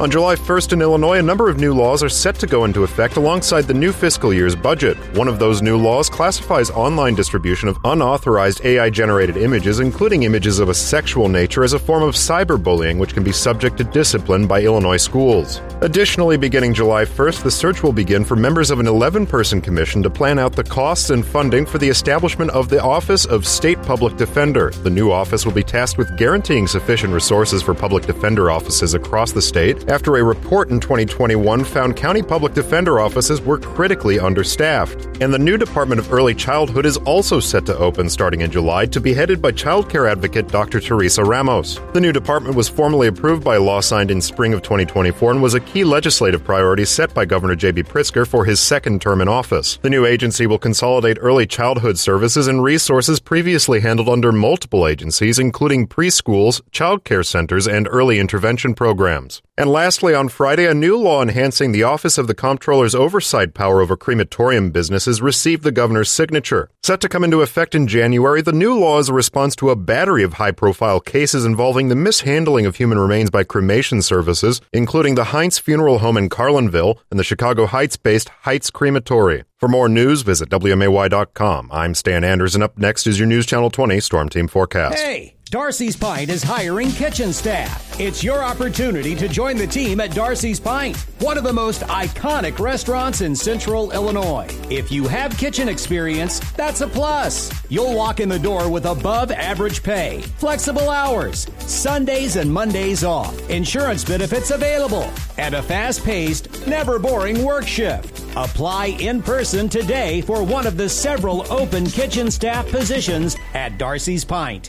On July 1st in Illinois, a number of new laws are set to go into effect alongside the new fiscal year's budget. One of those new laws classifies online distribution of unauthorized AI-generated images, including images of a sexual nature, as a form of cyberbullying, which can be subject to discipline by Illinois schools. Additionally, beginning July 1st, the search will begin for members of an 11-person commission to plan out the costs and funding for the establishment of the Office of State Public Defender. The new office will be tasked with guaranteeing sufficient resources for public defender offices across the state after a report in 2021 found county public defender offices were critically understaffed. And the new Department of Early Childhood is also set to open starting in July, to be headed by child care advocate Dr. Teresa Ramos. The new department was formally approved by a law signed in spring of 2024 and was a key legislative priority set by Governor J.B. Pritzker for his second term in office. The new agency will consolidate early childhood services and resources previously handled under multiple agencies, including preschools, child care centers, and early intervention programs. And lastly, on Friday, a new law enhancing the Office of the Comptroller's oversight power over crematorium businesses received the governor's signature. Set to come into effect in January, the new law is a response to a battery of high-profile cases involving the mishandling of human remains by cremation services, including the Heinz Funeral Home in Carlinville and the Chicago Heights-based Heights Crematory. For more news, visit WMAY.com. I'm Stan Anders, and up next is your News Channel 20 Storm Team Forecast. Hey! Darcy's Pint is hiring kitchen staff. It's your opportunity to join the team at Darcy's Pint, one of the most iconic restaurants in Central Illinois. If you have kitchen experience, that's a plus. You'll walk in the door with above average pay, flexible hours, Sundays and Mondays off, insurance benefits available, and a fast-paced, never boring work shift. Apply in person today for one of the several open kitchen staff positions at Darcy's Pint.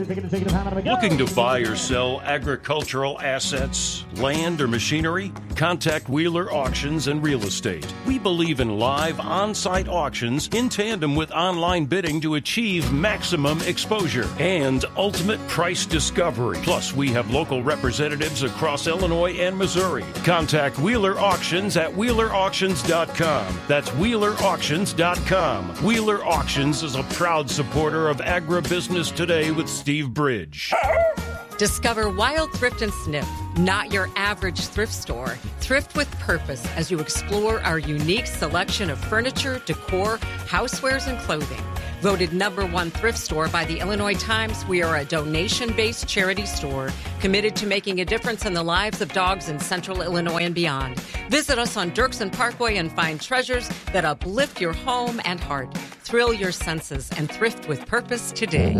Looking to buy or sell agricultural assets, land, or machinery? Contact Wheeler Auctions and Real Estate. We believe in live on-site auctions in tandem with online bidding to achieve maximum exposure and ultimate price discovery. Plus, we have local representatives across Illinois and Missouri. Contact Wheeler Auctions at WheelerAuctions.com. That's WheelerAuctions.com. Wheeler Auctions is a proud supporter of Agribusiness Today with Steve Bridge. Discover Wild Thrift and Sniff, not your average thrift store. Thrift with purpose as you explore our unique selection of furniture, decor, housewares, and clothing. Voted #1 thrift store by the Illinois Times, we are a donation-based charity store committed to making a difference in the lives of dogs in Central Illinois and beyond. Visit us on Dirksen Parkway and find treasures that uplift your home and heart. Thrill your senses and thrift with purpose today.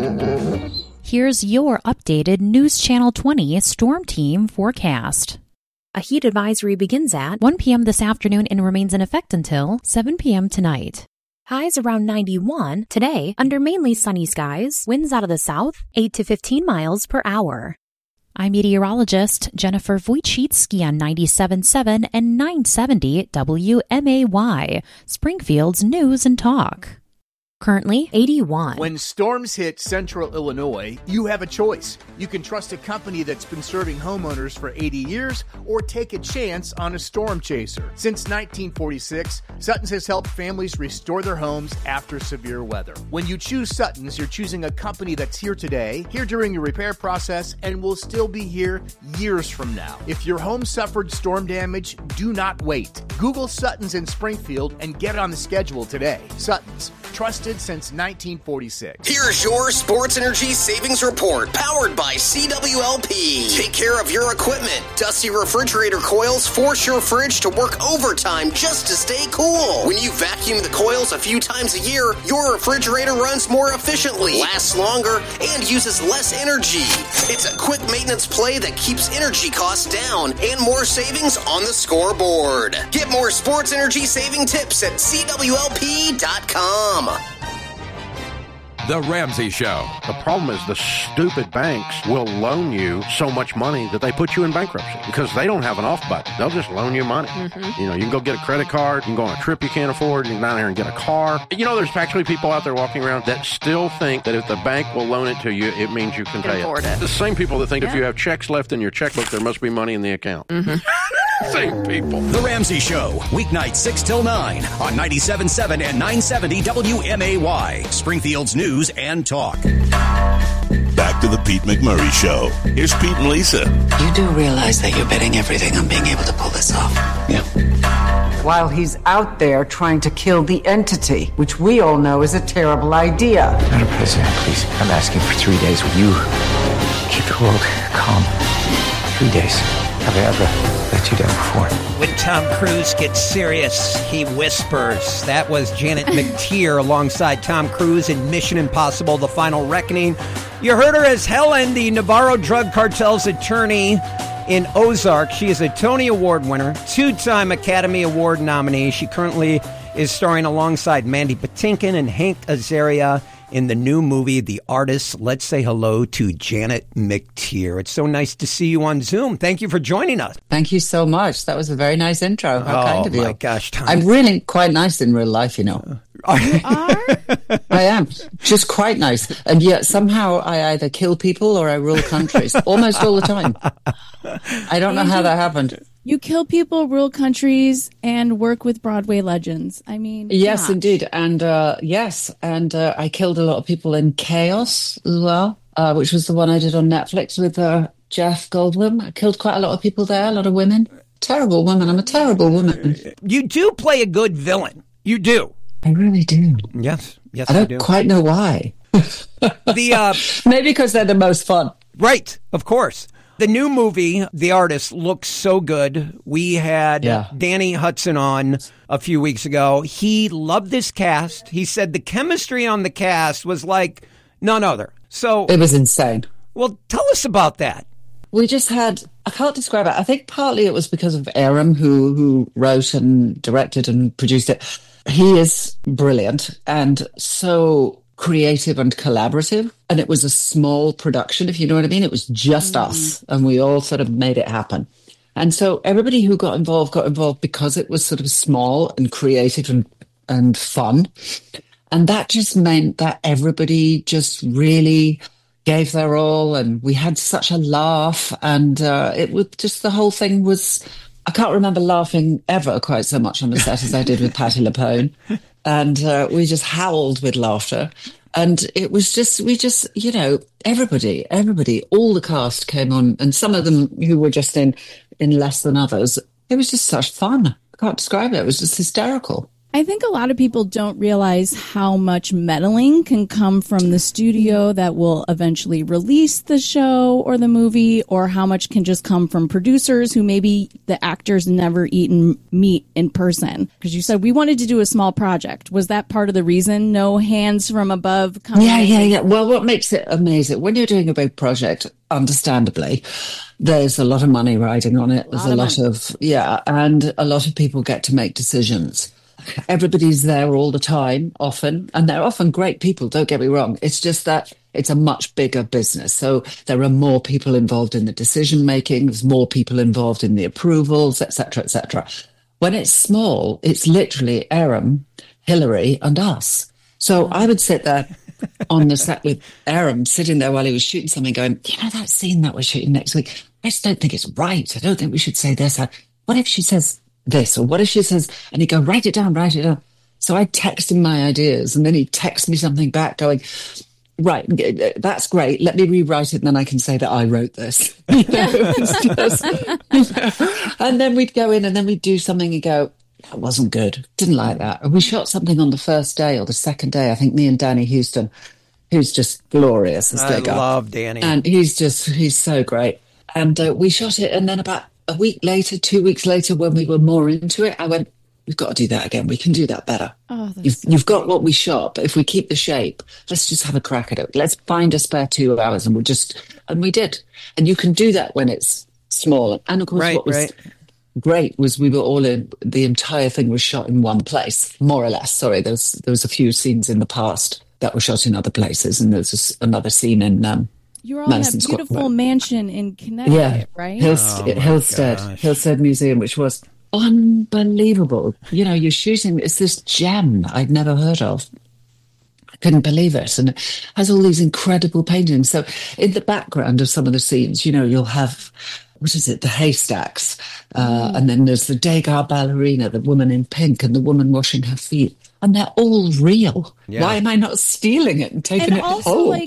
Here's your updated News Channel 20 Storm Team forecast. A heat advisory begins at 1 p.m. this afternoon and remains in effect until 7 p.m. tonight. Highs around 91 today under mainly sunny skies, winds out of the south, 8 to 15 miles per hour. I'm meteorologist Jennifer Wojcicki on 97.7 and 970 WMAY, Springfield's News and Talk. Currently 81. When storms hit Central Illinois, you have a choice. You can trust a company that's been serving homeowners for 80 years or take a chance on a storm chaser. Since 1946, Sutton's has helped families restore their homes after severe weather. When you choose Sutton's, you're choosing a company that's here today, here during your repair process, and will still be here years from now. If your home suffered storm damage, do not wait. Google Sutton's in Springfield and get on the schedule today. Sutton's, trusted since 1946. Here's your Sports Energy Savings Report, powered by CWLP. Take care of your equipment. Dusty refrigerator coils force your fridge to work overtime just to stay cool. When you vacuum the coils a few times a year, your refrigerator runs more efficiently, lasts longer, and uses less energy. It's a quick maintenance play that keeps energy costs down and more savings on the scoreboard. Get more sports energy saving tips at CWLP.com. The Ramsey Show. The problem is the stupid banks will loan you so much money that they put you in bankruptcy because they don't have an off button. They'll just loan you money. You know, you can go get a credit card, you can go on a trip you can't afford, you can go down there and get a car. You know, there's actually people out there walking around that still think that if the bank will loan it to you, it means you can pay it. The same people that think if you have checks left in your checkbook, there must be money in the account. Same people. The Ramsey Show, weeknights 6 till 9 on 97.7 and 970 WMAY, Springfield's News and Talk. Back to The Pete McMurray Show. Here's Pete and Lisa. You do realize that you're betting everything on being able to pull this off? Yeah. While he's out there trying to kill the entity, which we all know is a terrible idea. Madam President, please, I'm asking for 3 days. Will you keep the world calm? 3 days. Have I ever let you down before? When Tom Cruise gets serious, he whispers. That was Janet McTeer alongside Tom Cruise in Mission Impossible: The Final Reckoning. You heard her as Helen, the Navarro drug cartel's attorney in Ozark. She is a Tony Award winner, 2-time Academy Award nominee. She currently is starring alongside Mandy Patinkin and Hank Azaria in the new movie, The Artist. Let's say hello to Janet McTeer. It's so nice to see you on Zoom. Thank you for joining us. Thank you so much. That was a very nice intro. How kind of you. Oh, my gosh, Tom. I'm really quite nice in real life, you know. You are? I am. Just quite nice. And yet somehow I either kill people or I rule countries. Almost all the time. I don't know how that happened. You kill people, rule countries, and work with Broadway legends. I mean, yes, gosh. indeed. And I killed a lot of people in Chaos as well, which was the one I did on Netflix with Jeff Goldblum. I killed quite a lot of people there, a lot of women. Terrible woman. I'm a terrible woman. You do play a good villain. You do. I really do. Yes, I don't quite know why. Maybe because they're the most fun. Right, of course. The new movie, The Artist, looks so good. We had Danny Hudson on a few weeks ago. He loved this cast. He said the chemistry on the cast was like none other. So it was insane. Well, tell us about that. We just had, I can't describe it. I think partly it was because of Aram, who wrote and directed and produced it. He is brilliant and so creative and collaborative. And it was a small production, if you know what I mean. It was just us, and we all sort of made it happen. And so everybody who got involved because it was sort of small and creative and fun. And that just meant that everybody just really gave their all, and we had such a laugh. And it was just, the whole thing was, I can't remember laughing ever quite so much on the set as I did with Patti LuPone. And we just howled with laughter. And it was just, you know, everybody, all the cast came on, and some of them who were just in less than others. It was just such fun. I can't describe it. It was just hysterical. I think a lot of people don't realize how much meddling can come from the studio that will eventually release the show or the movie, or how much can just come from producers who maybe the actors never eaten meat in person. Because you said we wanted to do a small project. Was that part of the reason? No hands from above coming in? Yeah. Well, what makes it amazing, when you're doing a big project, understandably, there's a lot of money riding on it. There's a lot of, and a lot of people get to make decisions. Everybody's there all the time, often, and they're often great people, don't get me wrong. It's just that it's a much bigger business. So there are more people involved in the decision making, there's more people involved in the approvals, etc., etc. When it's small, it's literally Aram, Hillary, and us. So I would sit there on the set with Aram, sitting there while he was shooting something, going, you know, that scene that we're shooting next week, I just don't think it's right. I don't think we should say this. What if she says this, or what if she says, and he'd go, write it down. So I'd text him my ideas, and then he'd text me something back going, right, that's great, let me rewrite it, and then I can say that I wrote this. You know, it's just, and then we'd go in, and then we'd do something and go, that wasn't good, didn't like that. And we shot something on the first day or the second day, I think, me and Danny Houston, who's just glorious as they go. I love Danny. And he's so great. And we shot it, and then about a week later, 2 weeks later, when we were more into it, I went, we've got to do that again. We can do that better. Oh, you've got what we shot, but if we keep the shape, let's just have a crack at it. Let's find a spare 2 hours, and and we did. And you can do that when it's small. And of course, what was great was we were all the entire thing was shot in one place, more or less. Sorry, there was a few scenes in the past that were shot in other places, and there's another scene in you're all in a beautiful mansion in Connecticut, right? Hillstead Museum, which was unbelievable. You know, you're shooting, it's this gem I'd never heard of. I couldn't believe it. And it has all these incredible paintings. So in the background of some of the scenes, you know, you'll have, the haystacks. And then there's the Degas ballerina, the woman in pink, and the woman washing her feet. And they're all real. Yeah. Why am I not stealing it and taking it home? Like,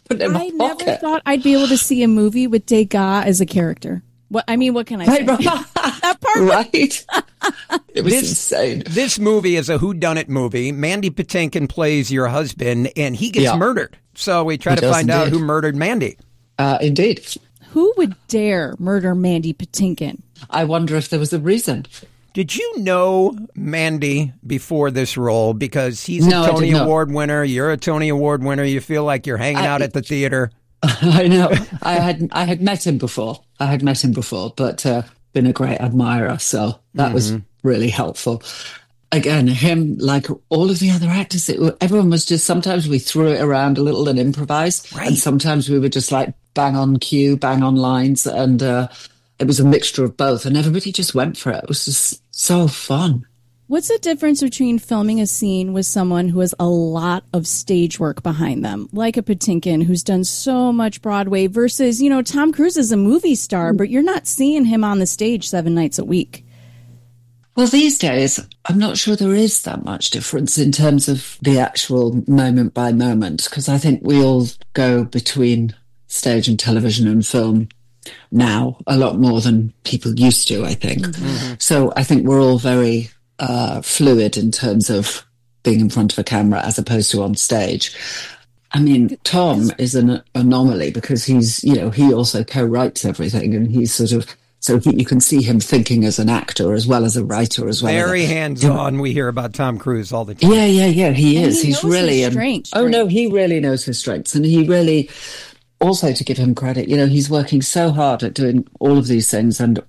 put it in my I never pocket. thought I'd be able to see a movie with Degas as a character. What can I say? That part, right? It was insane. This movie is a whodunit movie. Mandy Patinkin plays your husband, and he gets murdered. So we try to find out who murdered Mandy. Indeed. Who would dare murder Mandy Patinkin? I wonder if there was a reason. Did you know Mandy before this role? Because he's a Tony Award winner. You're a Tony Award winner. You feel like you're hanging out at the theater. I know. I had met him before. But been a great admirer. So that was really helpful. Again, him, like all of the other actors, everyone was just, sometimes we threw it around a little and improvised. Right. And sometimes we were just like bang on cue, bang on lines. And it was a mixture of both. And everybody just went for it. It was just so fun. What's the difference between filming a scene with someone who has a lot of stage work behind them, like a Patinkin who's done so much Broadway, versus, Tom Cruise is a movie star, but you're not seeing him on the stage 7 nights a week? Well, these days, I'm not sure there is that much difference in terms of the actual moment by moment, because I think we all go between stage and television and film now a lot more than people used to, I think. Mm-hmm. So I think we're all very fluid in terms of being in front of a camera as opposed to on stage. I mean, Tom is an anomaly because he's, he also co-writes everything, and he's sort of, you can see him thinking as an actor as well as a writer as well. Very hands-on. We hear about Tom Cruise all the time. Yeah, he is. He's really his strengths. Oh no, he really knows his strengths, and he really, also to give him credit, he's working so hard at doing all of these things, and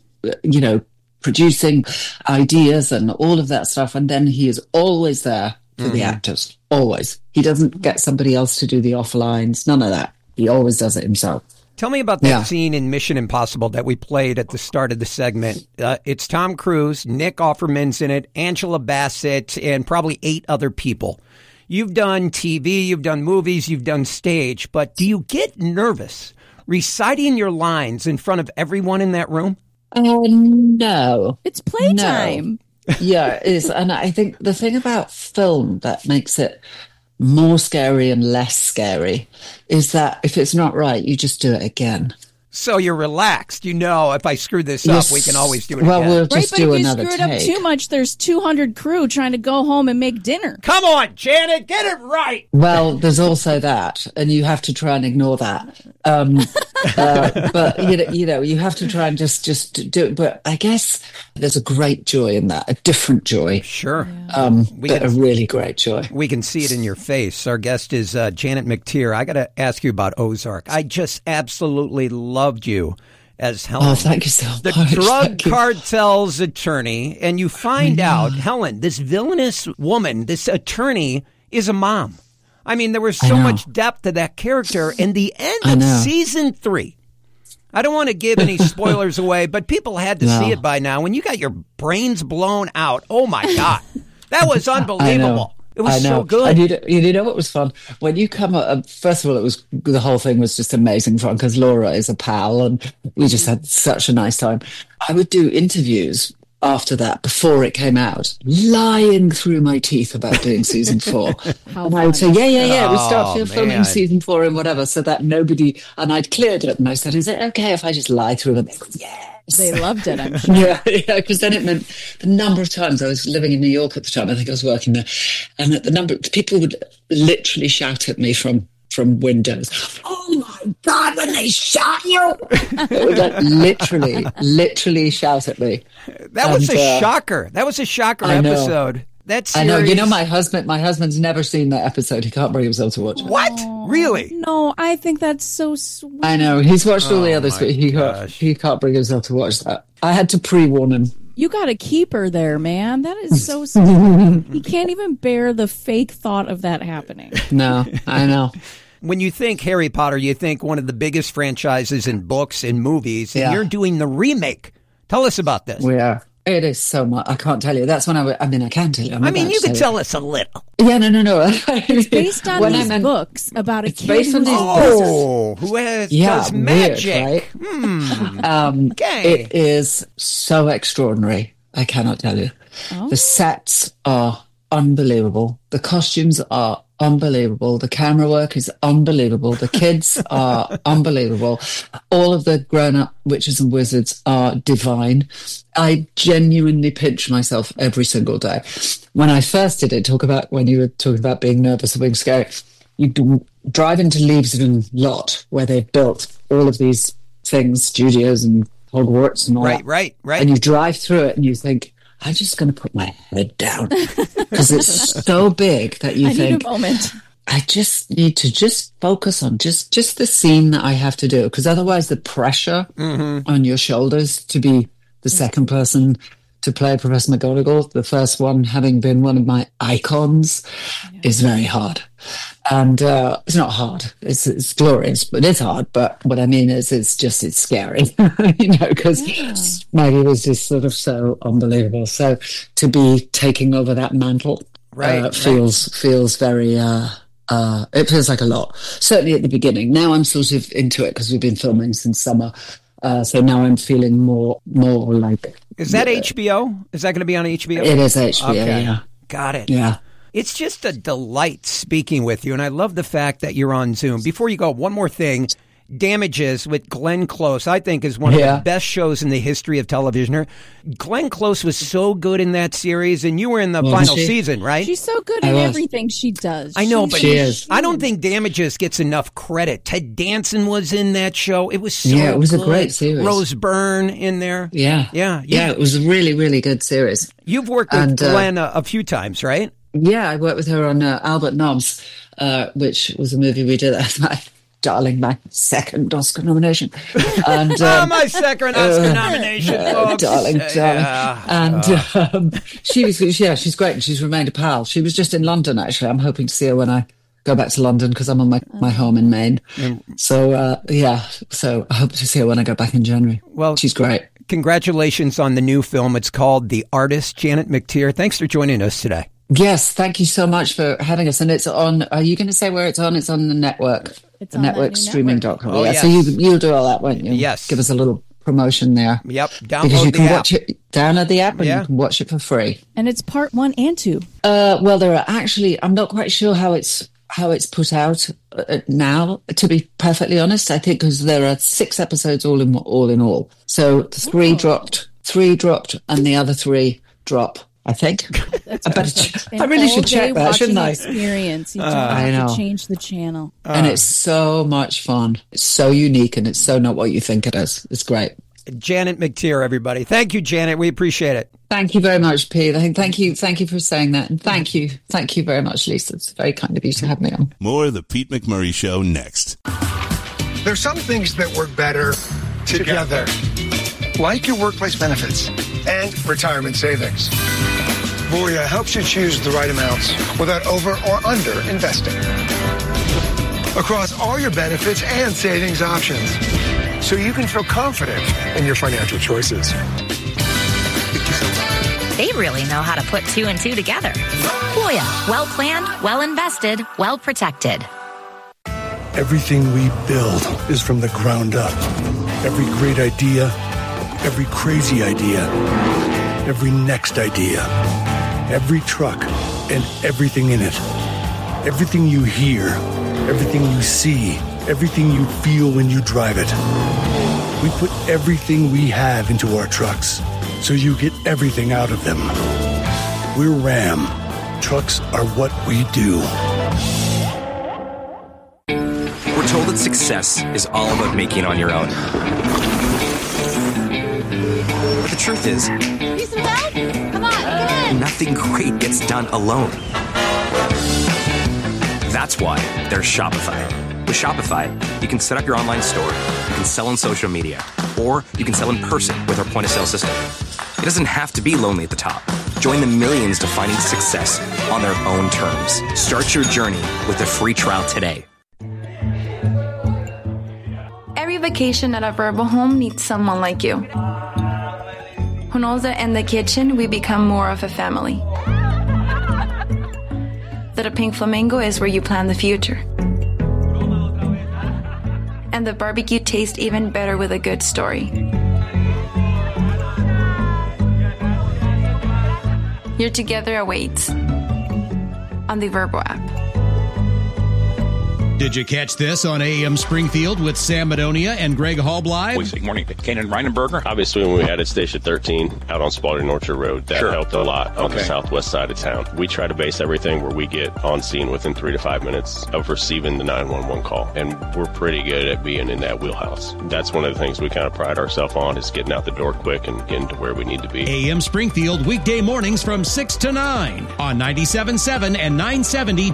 producing ideas and all of that stuff. And then he is always there for the actors. Always. He doesn't get somebody else to do the off lines. None of that. He always does it himself. Tell me about that scene in Mission Impossible that we played at the start of the segment. It's Tom Cruise, Nick Offerman's in it, Angela Bassett, and probably 8 other people. You've done TV, you've done movies, you've done stage, but do you get nervous reciting your lines in front of everyone in that room? No. It's playtime. No. Yeah, it is. And I think the thing about film that makes it more scary and less scary is that if it's not right, you just do it again. So you're relaxed. If I screw this up, we can always do it again. We'll just do another take. But if you screw it up too much, there's 200 crew trying to go home and make dinner. Come on, Janet, get it right. Well, there's also that, and you have to try and ignore that. But you have to try and just do it. But I guess there's a great joy in that, a different joy. Sure. But a really great joy. We can see it in your face. Our guest is Janet McTeer. I got to ask you about Ozark. I just absolutely loved you as Helen. Oh, thank you so much. The drug cartel's attorney, and you find out, Helen, this villainous woman, this attorney, is a mom. I mean, there was so much depth to that character. In the end of season 3, I don't want to give any spoilers away, but people had to see it by now. When you got your brains blown out, oh my God, that was unbelievable. It was so good. And you know what was fun? When you come up, first of all, the whole thing was just amazing fun because Laura is a pal and we just had such a nice time. I would do interviews after that, before it came out, lying through my teeth about doing season 4. And I would say, we start filming season 4 and whatever, so that nobody, and I'd cleared it, and I said, is it okay if I just lie through them? Yes. They loved it, I'm sure. Yeah, because then it meant the number of times I was living in New York at the time, I think I was working there, and the number of people would literally shout at me from windows, oh my God, when they shot you! It would literally shout at me. That was a shocker. That was a shocker episode. That's I know. My husband's never seen that episode. He can't bring himself to watch it. What? Really? No, I think that's so sweet. I know. He's watched all the others, but he can't bring himself to watch that. I had to pre-warn him. You got a keeper there, man. That is so sweet. He can't even bear the fake thought of that happening. No, I know. When you think Harry Potter, you think one of the biggest franchises in books and movies, and you're doing the remake. Tell us about this. We are. It is so much. I can't tell you. That's when I can tell you. You can tell us a little. Yeah, no. It's based on these books about a kid based on these books. Who does magic. Weird, right? Okay. It is so extraordinary. I cannot tell you. The sets are unbelievable. The costumes are unbelievable. The camera work is unbelievable. The kids are unbelievable. All of the grown-up witches and wizards are divine. I genuinely pinch myself every single day. When I first did it, when you were talking about being nervous or being scary, you drive into Leavesden Lot, where they've built all of these things, studios and Hogwarts and all that. Right. And you drive through it and you think, I'm just going to put my head down because it's so big that you think, need a moment. I just need to focus on just the scene that I have to do, because otherwise the pressure on your shoulders to be the second person to play Professor McGonagall, the first one having been one of my icons, is very hard. And it's not hard. It's glorious, but it's hard. But what I mean is it's scary, because Maggie was just sort of so unbelievable. So to be taking over that mantle feels very... it feels like a lot. Certainly at the beginning. Now I'm sort of into it because we've been filming since summer. So now I'm feeling more like... Is that HBO? Is that going to be on HBO? It is HBO, okay. yeah. Got it. Yeah. It's just a delight speaking with you, and I love the fact that you're on Zoom. Before you go, one more thing. Damages with Glenn Close, I think, is one of the best shows in the history of television. Glenn Close was so good in that series, and you were in the final season, right? She's so good in everything she does. I know, but I don't think Damages gets enough credit. Ted Danson was in that show. It was so good. It was a great series. Rose Byrne in there. Yeah, it was a really, really good series. You've worked with Glenn a few times, right? Yeah, I worked with her on Albert Nobbs, which was a movie we did. Darling, my second Oscar nomination. And, my second Oscar nomination, folks. Darling. And she's great. And she's remained a pal. She was just in London, actually. I'm hoping to see her when I go back to London because I'm on my home in Maine. So I hope to see her when I go back in January. Well, she's great. Congratulations on the new film. It's called The Artist. Janet McTeer, thanks for joining us today. Yes, thank you so much for having us. And it's on, are you going to say where it's on? It's on the network. It's on networkstreaming.com. Oh, yeah, yes. So you'll do all that, won't you? Yes. Give us a little promotion there. Yep. Because you Download can the watch it, download the app and you can watch it for free. And it's part 1 and 2. Well, there are actually, I'm not quite sure how it's put out now, to be perfectly honest. I think because there are 6 episodes all in all. So 3 dropped, and the other 3 drop. I think. I really should check that, shouldn't I? Experience. You don't have to change the channel. And it's so much fun. It's so unique, and it's so not what you think it is. It's great. Janet McTeer, everybody. Thank you, Janet. We appreciate it. Thank you very much, Pete. Thank you for saying that, and thank you very much, Lisa. It's very kind of you to have me on. More of the Pete McMurray Show next. There's some things that work better together, like your workplace benefits and retirement savings. Voya helps you choose the right amounts without over or under investing across all your benefits and savings options, so you can feel confident in your financial choices. They really know how to put 2 and 2 together. Voya, well planned, well invested, well protected. Everything we build is from the ground up. Every great idea, every crazy idea, every next idea, every truck, and everything in it. Everything you hear, everything you see, everything you feel when you drive it. We put everything we have into our trucks, so you get everything out of them. We're Ram. Trucks are what we do. We're told that success is all about making it on your own. But the truth is, Need some help? Come on, get in. nothing great gets done alone. That's why there's Shopify. With Shopify, you can set up your online store, you can sell on social media, or you can sell in person with our point-of-sale system. It doesn't have to be lonely at the top. Join the millions defining success on their own terms. Start your journey with a free trial today. Every vacation at a Verbo home needs someone like you, who knows that in the kitchen we become more of a family. That a pink flamingo is where you plan the future. And the barbecue tastes even better with a good story. Your together awaits on the Verbo app. Did you catch this on AM Springfield with Sam Madonia and Greg Hallbly? Good morning. Kanan Reinenberger. Obviously, when we had at Station 13 out on Spalding Orchard Road, that helped a lot on the southwest side of town. We try to base everything where we get on scene within 3 to 5 minutes of receiving the 911 call, and we're pretty good at being in that wheelhouse. That's one of the things we kind of pride ourselves on, is getting out the door quick and getting to where we need to be. AM Springfield, weekday mornings from 6 to 9 on 97.7 and 970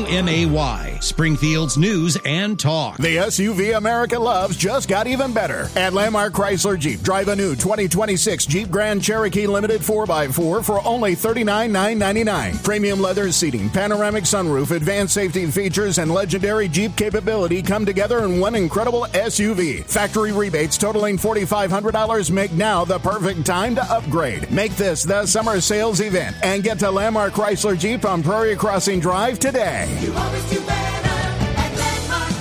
WMAY. Springfield's news and talk. The SUV America loves just got even better. At Landmark Chrysler Jeep, drive a new 2026 Jeep Grand Cherokee Limited 4x4 for only $39,999. Premium leather seating, panoramic sunroof, advanced safety features, and legendary Jeep capability come together in one incredible SUV. Factory rebates totaling $4,500 make now the perfect time to upgrade. Make this the summer sales event and get to Landmark Chrysler Jeep on Prairie Crossing Drive today. You always do better at Landmark.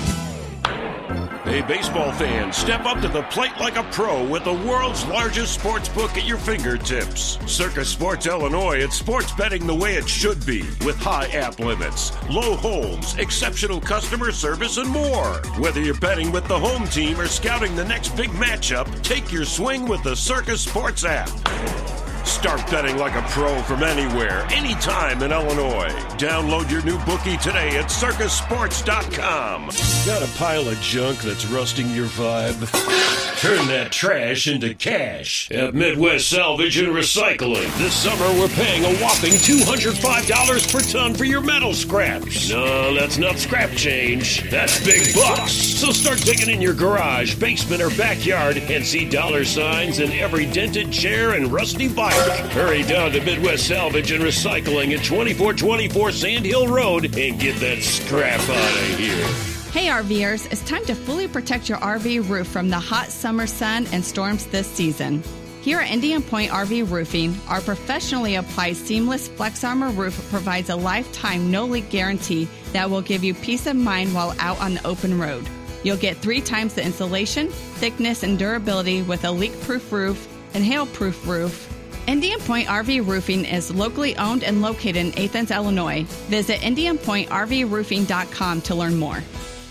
Hey, baseball fans, step up to the plate like a pro with the world's largest sports book at your fingertips. Circus Sports Illinois, it's sports betting the way it should be, with high app limits, low holds, exceptional customer service, and more. Whether you're betting with the home team or scouting the next big matchup, take your swing with the Circus Sports app. Start betting like a pro from anywhere, anytime in Illinois. Download your new bookie today at circusports.com. Got a pile of junk that's rusting your vibe? Turn that trash into cash at Midwest Salvage and Recycling. This summer, we're paying a whopping $205 per ton for your metal scraps. No, that's not scrap change. That's big bucks. So start digging in your garage, basement, or backyard and see dollar signs in every dented chair and rusty bike. Hurry down to Midwest Salvage and Recycling at 2424 Sand Hill Road and get that scrap out of here. Hey RVers, it's time to fully protect your RV roof from the hot summer sun and storms this season. Here at Indian Point RV Roofing, our professionally applied seamless Flex Armor roof provides a lifetime no-leak guarantee that will give you peace of mind while out on the open road. You'll get 3 times the insulation, thickness, and durability with a leak-proof roof and hail-proof roof. Indian Point RV Roofing is locally owned and located in Athens, Illinois. Visit IndianPointRVRoofing.com to learn more.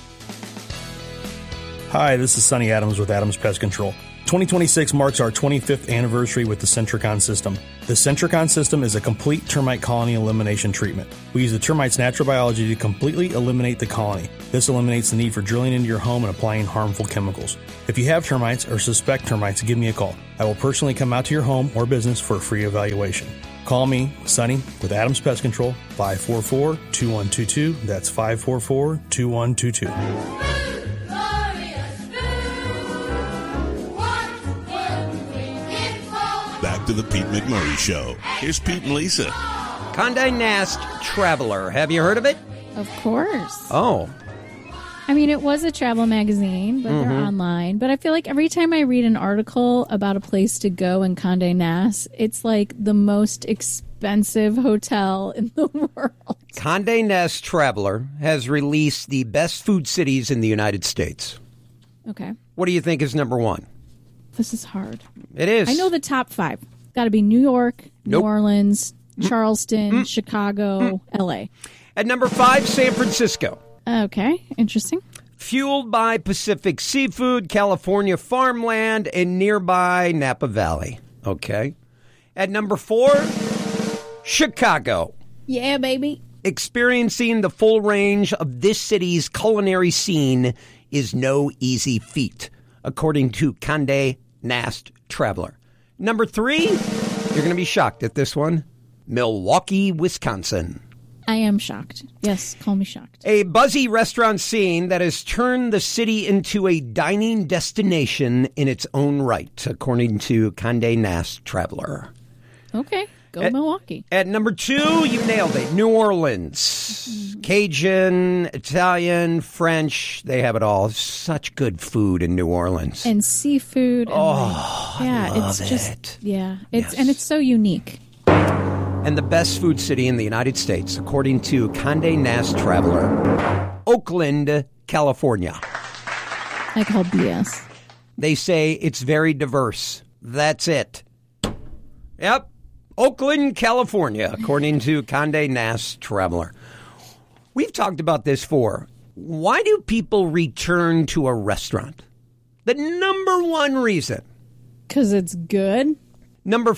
Hi, this is Sonny Adams with Adams Pest Control. 2026 marks our 25th anniversary with the Centricon system. The Centricon system is a complete termite colony elimination treatment. We use the termites' natural biology to completely eliminate the colony. This eliminates the need for drilling into your home and applying harmful chemicals. If you have termites or suspect termites, give me a call. I will personally come out to your home or business for a free evaluation. Call me, Sonny, with Adams Pest Control, 544-2122. That's 544-2122. Back to the Pete McMurray Show. Here's Pete and Lisa. Condé Nast Traveler. Have you heard of it? Of course. Oh. I mean, it was a travel magazine, but they're online. But I feel like every time I read an article about a place to go in Condé Nast, it's like the most expensive hotel in the world. Condé Nast Traveler has released the best food cities in the United States. Okay. What do you think is number 1? This is hard. It is. I know the top 5. Got to be New York, Nope. New Orleans, Charleston, Chicago, L.A. At number 5, San Francisco. Okay, interesting. Fueled by Pacific seafood, California farmland, and nearby Napa Valley. Okay. At number 4, Chicago. Yeah, baby. Experiencing the full range of this city's culinary scene is no easy feat, according to Condé Nast Traveler. Number 3, you're going to be shocked at this one, Milwaukee, Wisconsin. I am shocked. Yes, call me shocked. A buzzy restaurant scene that has turned the city into a dining destination in its own right, according to Condé Nast Traveler. Okay, go Milwaukee. At number 2, you nailed it, New Orleans. Cajun, Italian, French, they have it all. Such good food in New Orleans. And seafood. And I love it's just, it. yeah, and it's so unique. And the best food city in the United States, according to Condé Nast Traveler, Oakland, California. I call BS. They say it's very diverse. That's it. Yep. Oakland, California, according to Condé Nast Traveler. We've talked about this before. Why do people return to a restaurant? The number one reason. Because it's good. Number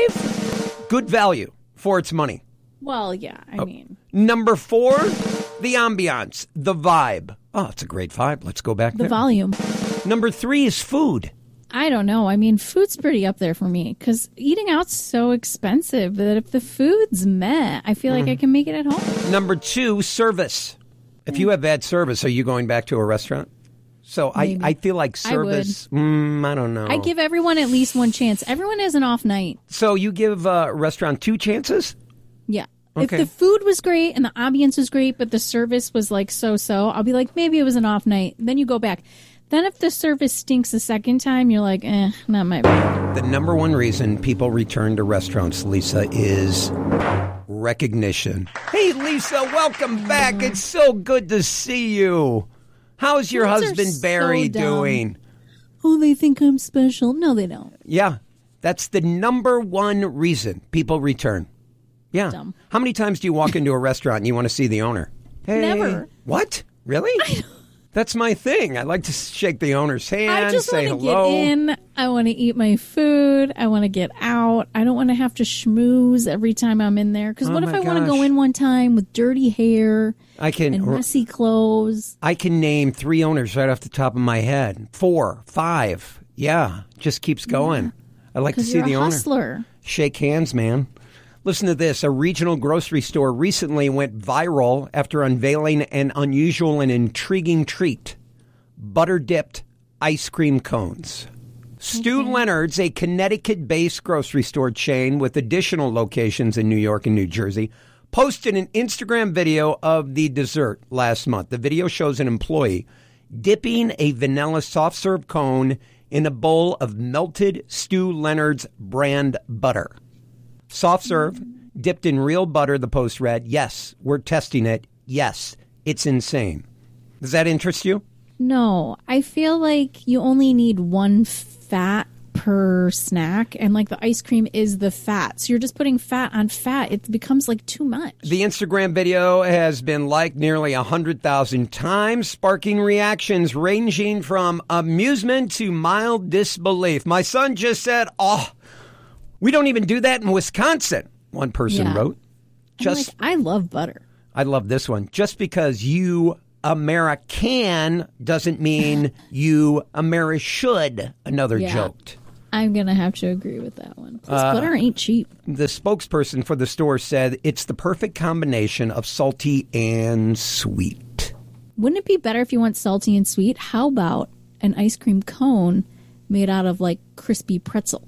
5, good value for its money. Well, yeah, I mean. Number 4, the ambiance, the vibe. Oh, it's a great vibe. Let's go back there. The volume. Number 3 is food. I don't know. I mean, food's pretty up there for me because eating out's so expensive that if the food's meh, I feel like I can make it at home. Number 2, service. If you have bad service, are you going back to a restaurant? So I feel like service, I don't know. I give everyone at least one chance. Everyone has an off night. So you give a restaurant 2 chances? Yeah. Okay. If the food was great and the ambience was great, but the service was like so-so, I'll be like, maybe it was an off night. Then you go back. Then if the service stinks a second time, you're like, not my bad. The number one reason people return to restaurants, Lisa, is recognition. Hey, Lisa, welcome back. It's so good to see you. How's your husband, Barry, doing? Oh, they think I'm special. No, they don't. Yeah, that's the number one reason people return. Yeah. Dumb. How many times do you walk into a restaurant and you want to see the owner? Hey. Never. What? Really? That's my thing. I like to shake the owner's hand, I just say want to hello. get in. I want to eat my food. I want to get out. I don't want to have to schmooze every time I'm in there. Because what if I want to go in one time with dirty hair and messy clothes? I can name 3 owners right off the top of my head. 4, 5. Yeah, just keeps going. Yeah. I like to see the owner. Hustler. Shake hands, man. Listen to this. A regional grocery store recently went viral after unveiling an unusual and intriguing treat. Butter-dipped ice cream cones. Stu Leonard's, a Connecticut-based grocery store chain with additional locations in New York and New Jersey, posted an Instagram video of the dessert last month. The video shows an employee dipping a vanilla soft-serve cone in a bowl of melted Stu Leonard's brand butter. Soft serve, dipped in real butter, the post read. Yes, we're testing it. Yes, it's insane. Does that interest you? No, I feel like you only need one fat per snack, and like the ice cream is the fat. So you're just putting fat on fat. It becomes like too much. The Instagram video has been liked nearly 100,000 times, sparking reactions ranging from amusement to mild disbelief. My son just said, we don't even do that in Wisconsin, one person wrote. I love butter. I love this one. Just because you American doesn't mean you Amerishould, another joked. I'm going to have to agree with that one. Plus, butter ain't cheap. The spokesperson for the store said it's the perfect combination of salty and sweet. Wouldn't it be better if you want salty and sweet? How about an ice cream cone made out of like crispy pretzel?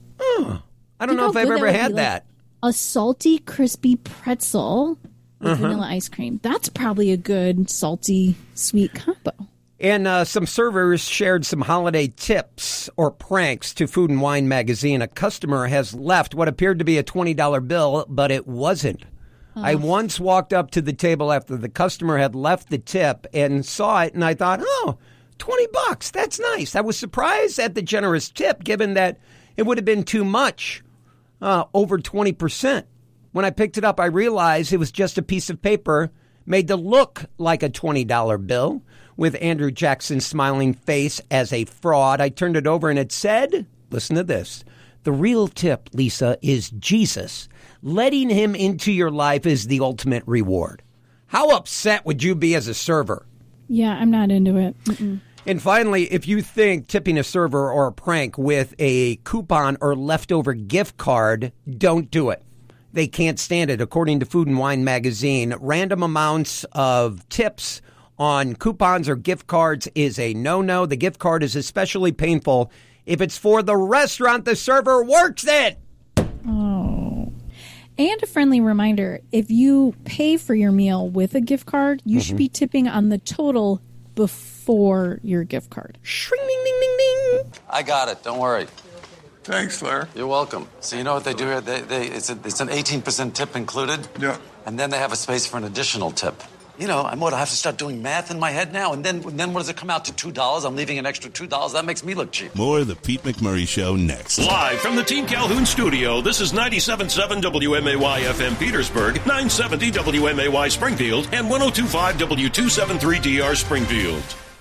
I don't know if I've ever had that. A salty, crispy pretzel with vanilla ice cream. That's probably a good salty, sweet combo. And some servers shared some holiday tips or pranks to Food and Wine magazine. A customer has left what appeared to be a $20 bill, but it wasn't. I once walked up to the table after the customer had left the tip and saw it, and I thought, $20, that's nice. I was surprised at the generous tip, given that it would have been too much. Over 20%. When I picked it up, I realized it was just a piece of paper made to look like a $20 bill with Andrew Jackson's smiling face as a fraud. I turned it over and it said, listen to this, the real tip, Lisa, is Jesus. Letting him into your life is the ultimate reward. How upset would you be as a server? Yeah, I'm not into it. Mm-mm. And finally, if you think tipping a server or a prank with a coupon or leftover gift card, don't do it. They can't stand it. According to Food and Wine magazine, random amounts of tips on coupons or gift cards is a no-no. The gift card is especially painful if it's for the restaurant the server works at. Oh. And a friendly reminder, if you pay for your meal with a gift card, you should be tipping on the total before your gift card. Shring, ding, ding, ding, ding. I got it. Don't worry. Thanks, Claire. You're welcome. So you know what they do here? It's an 18% tip included. Yeah. And then they have a space for an additional tip. You know, I'm I have to start doing math in my head now. And then what does it come out to? $2? I'm leaving an extra $2. That makes me look cheap. More of the Pete McMurray Show next. Live from the Team Calhoun studio, this is 97.7 WMAY FM Petersburg, 970 WMAY Springfield, and 102.5 W273DR Springfield.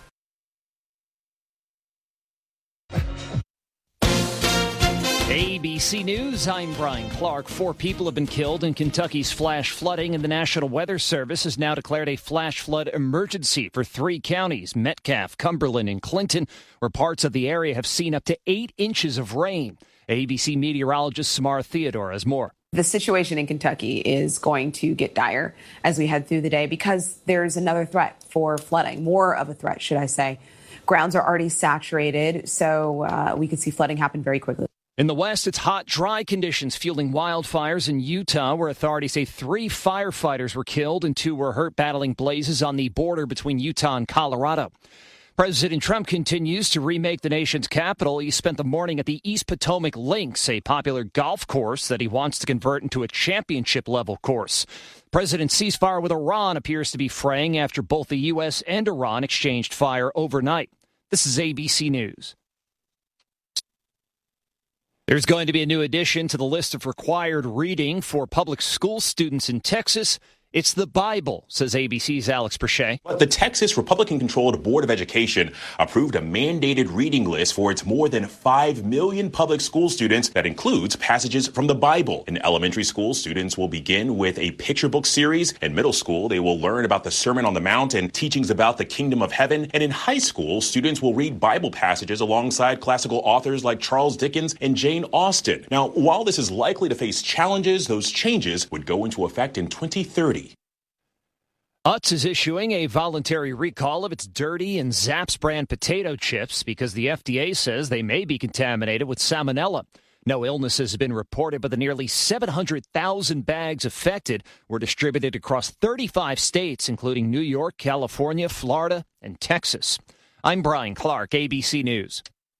ABC News, I'm Brian Clark. 4 people have been killed in Kentucky's flash flooding, and the National Weather Service has now declared a flash flood emergency for 3 counties, Metcalfe, Cumberland, and Clinton, where parts of the area have seen up to 8 inches of rain. ABC meteorologist Samara Theodore has more. The situation in Kentucky is going to get dire as we head through the day because there's another threat for flooding, more of a threat, should I say. Grounds are already saturated, so we could see flooding happen very quickly. In the West, it's hot, dry conditions fueling wildfires in Utah, where authorities say 3 firefighters were killed and 2 were hurt battling blazes on the border between Utah and Colorado. President Trump continues to remake the nation's capital. He spent the morning at the East Potomac Links, a popular golf course that he wants to convert into a championship-level course. President's ceasefire with Iran appears to be fraying after both the U.S. and Iran exchanged fire overnight. This is ABC News. There's going to be a new addition to the list of required reading for public school students in Texas. It's the Bible, says ABC's Alex Perche. But the Texas Republican-controlled Board of Education approved a mandated reading list for its more than 5 million public school students that includes passages from the Bible. In elementary school, students will begin with a picture book series. In middle school, they will learn about the Sermon on the Mount and teachings about the kingdom of heaven. And in high school, students will read Bible passages alongside classical authors like Charles Dickens and Jane Austen. Now, while this is likely to face challenges, those changes would go into effect in 2030. Utz is issuing a voluntary recall of its Dirty and Zapp's brand potato chips because the FDA says they may be contaminated with salmonella. No illnesses have been reported, but the nearly 700,000 bags affected were distributed across 35 states, including New York, California, Florida, and Texas. I'm Brian Clark, ABC News.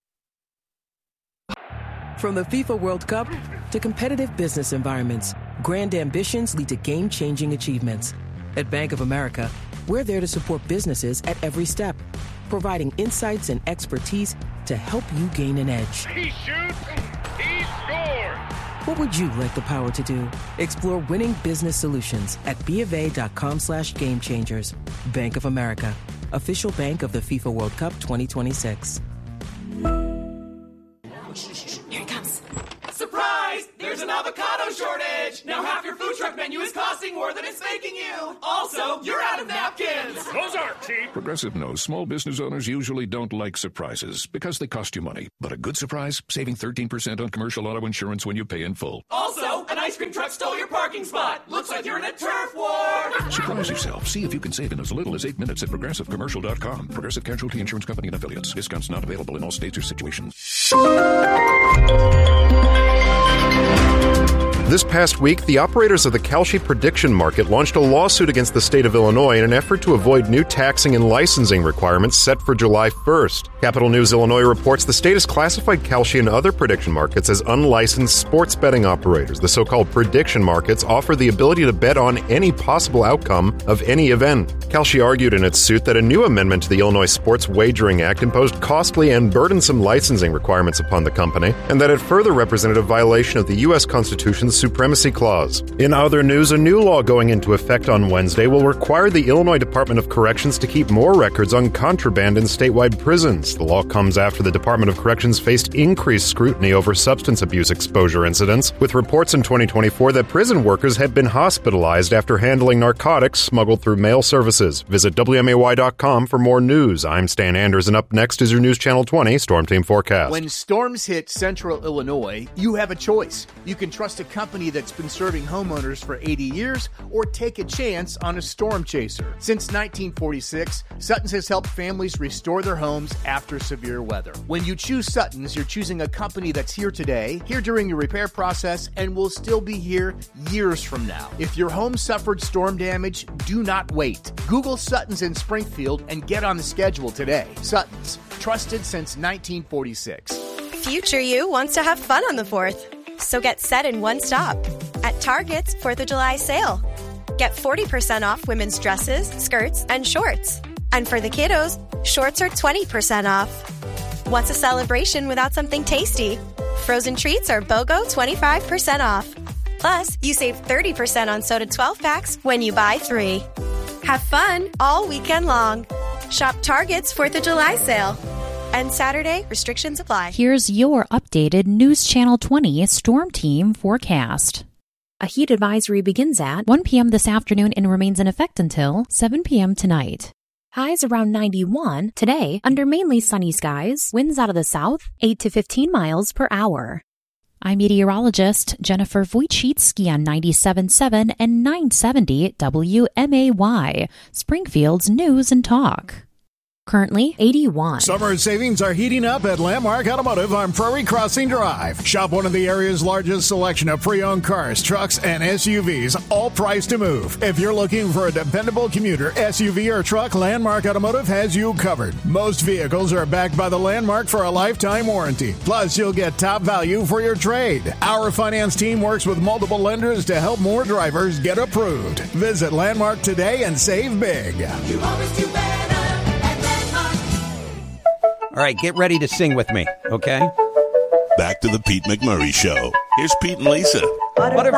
From the FIFA World Cup to competitive business environments, grand ambitions lead to game-changing achievements. At Bank of America, we're there to support businesses at every step, providing insights and expertise to help you gain an edge. He shoots, he scores! What would you like the power to do? Explore winning business solutions at BofA.com/gamechangers. Bank of America, official bank of the FIFA World Cup 2026. Here it comes. Surprise! There's an avocado shortage! Now half your food truck menu is costing more than it's making you! Also, you're out of napkins! Those aren't cheap! Progressive knows small business owners usually don't like surprises because they cost you money. But a good surprise? Saving 13% on commercial auto insurance when you pay in full. Also, an ice cream truck stole your parking spot! Looks like you're in a turf war! Surprise yourself. See if you can save in as little as 8 minutes at ProgressiveCommercial.com. Progressive Casualty Insurance Company and Affiliates. Discounts not available in all states or situations. This past week, the operators of the Kalshi prediction market launched a lawsuit against the state of Illinois in an effort to avoid new taxing and licensing requirements set for July 1st. Capital News Illinois reports the state has classified Kalshi and other prediction markets as unlicensed sports betting operators. The so-called prediction markets offer the ability to bet on any possible outcome of any event. Kalshi argued in its suit that a new amendment to the Illinois Sports Wagering Act imposed costly and burdensome licensing requirements upon the company, and that it further represented a violation of the U.S. Constitution's Supremacy Clause. In other news, a new law going into effect on Wednesday will require the Illinois Department of Corrections to keep more records on contraband in statewide prisons. The law comes after the Department of Corrections faced increased scrutiny over substance abuse exposure incidents, with reports in 2024 that prison workers had been hospitalized after handling narcotics smuggled through mail services. Visit WMAY.com for more news. I'm Stan Anders, and up next is your News Channel 20 Storm Team Forecast. When storms hit central Illinois, you have a choice. You can trust a company that's been serving homeowners for 80 years or take a chance on a storm chaser. Since 1946, Sutton's has helped families restore their homes after severe weather. When you choose Sutton's, you're choosing a company that's here today, here during your repair process, and will still be here years from now. If your home suffered storm damage, do not wait. Google Sutton's in Springfield and get on the schedule today. Sutton's, trusted since 1946. Future you wants to have fun on the 4th. So get set in one stop at Target's 4th of July sale. Get 40% off women's dresses, skirts, and shorts. And for the kiddos, shorts are 20% off. What's a celebration without something tasty? Frozen treats are BOGO 25% off. Plus, you save 30% on soda 12-packs when you buy 3. Have fun all weekend long. Shop Target's 4th of July sale. And Saturday, restrictions apply. Here's your updated News Channel 20 Storm Team forecast. A heat advisory begins at 1 p.m. this afternoon and remains in effect until 7 p.m. tonight. Highs around 91 today under mainly sunny skies, winds out of the south, 8 to 15 miles per hour. I'm meteorologist Jennifer Wojcicki on 97.7 and 970 WMAY, Springfield's News and Talk. Currently 81. Summer savings are heating up at Landmark Automotive on Prairie Crossing Drive. Shop one of the area's largest selection of pre-owned cars, trucks, and SUVs, all priced to move. If you're looking for a dependable commuter, SUV, or truck, Landmark Automotive has you covered. Most vehicles are backed by the Landmark for a lifetime warranty. Plus, you'll get top value for your trade. Our finance team works with multiple lenders to help more drivers get approved. Visit Landmark today and save big. You always do better. All right, get ready to sing with me, okay? Back to the Pete McMurray Show. Here's Pete and Lisa. What